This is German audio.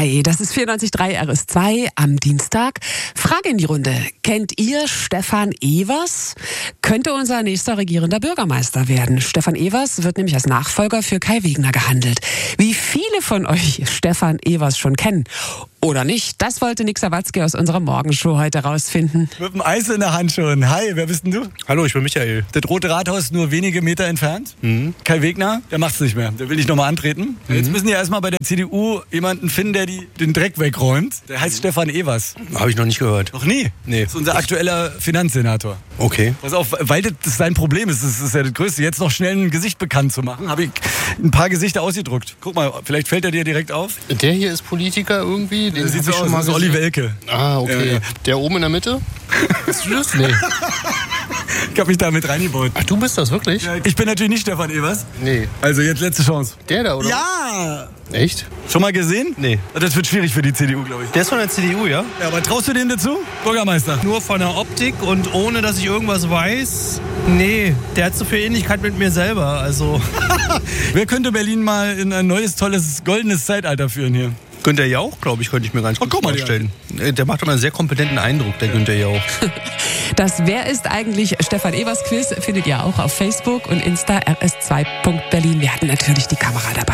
Hi, das ist 94.3 RS2 am Dienstag. Frage in die Runde. Kennt ihr Stefan Evers? Könnte unser nächster regierender Bürgermeister werden. Stefan Evers wird nämlich als Nachfolger für Kai Wegner gehandelt. Wie viele von euch Stefan Evers schon kennen? Oder nicht? Das wollte Nick Sawatzki aus unserer Morgenshow heute rausfinden. Mit dem Eis in der Hand schon. Hi, wer bist denn du? Hallo, ich bin Michael. Das Rote Rathaus nur wenige Meter entfernt. Kai Wegner, der macht's nicht mehr. Der will nicht nochmal antreten. Jetzt müssen die erstmal bei der CDU jemanden finden, der den Dreck wegräumt. Der heißt Stefan Evers. Habe ich noch nicht gehört. Noch nie? Nee. Das ist unser aktueller Finanzsenator. Okay. Pass auf, weil das sein Problem ist. Das ist ja das Größte. Jetzt noch schnell ein Gesicht bekannt zu machen, habe ich ein paar Gesichter ausgedruckt. Guck mal, vielleicht fällt er dir direkt auf. Der hier ist Politiker irgendwie? Den Sieht so aus, das ist Olli Welke. Ah, okay. Ja. Der oben in der Mitte? Bist du das? Nee. Ich habe mich da mit reingebaut. Ach, du bist das wirklich? Ja, ich bin natürlich nicht Stefan Evers. Nee. Also jetzt letzte Chance. Der da, oder? Ja! Echt? Schon mal gesehen? Nee. Das wird schwierig für die CDU, glaube ich. Der ist von der CDU, ja? Ja, aber traust du dem dazu? Bürgermeister. Nur von der Optik und ohne, dass ich irgendwas weiß. Nee, der hat so viel Ähnlichkeit mit mir selber. Also. Wer könnte Berlin mal in ein neues, tolles, goldenes Zeitalter führen hier? Günther Jauch, glaube ich, könnte ich mir ganz gut vorstellen. Der macht immer einen sehr kompetenten Eindruck, der Günther Jauch. Das Wer ist eigentlich Stefan Evers Quiz findet ihr auch auf Facebook und Insta rs2.berlin. Wir hatten natürlich die Kamera dabei.